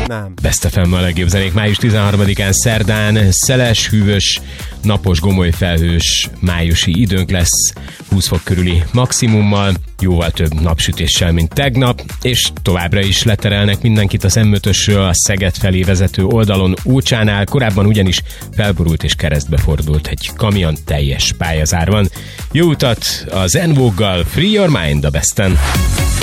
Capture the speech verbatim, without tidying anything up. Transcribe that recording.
Nem. Best ef em a legjobb zenék május tizenharmadikán szerdán, szeles, hűvös, napos, gomoly felhős májusi időnk lesz, húsz fok körüli maximummal, jóval több napsütéssel, mint tegnap, és továbbra is leterelnek mindenkit az em ötösről a Szeged felé vezető oldalon Ócsánál, korábban ugyanis felborult és keresztbe fordult egy kamion teljes pályazárban. Jó utat az En Vogue-gal, Free Your Mind a Besten!